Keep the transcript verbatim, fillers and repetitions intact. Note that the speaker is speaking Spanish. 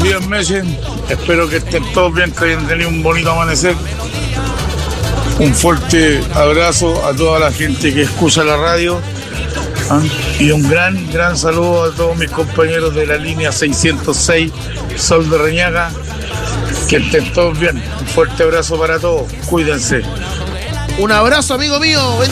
días, Meche. Espero que estén todos bien, que hayan tenido un bonito amanecer. Un fuerte abrazo a toda la gente que escucha la radio. ¿Ah? Y un gran, gran saludo a todos mis compañeros de la línea seiscientos seis, Sol de Reñaca. Que estén todos bien. Un fuerte abrazo para todos. Cuídense. Un abrazo, amigo mío.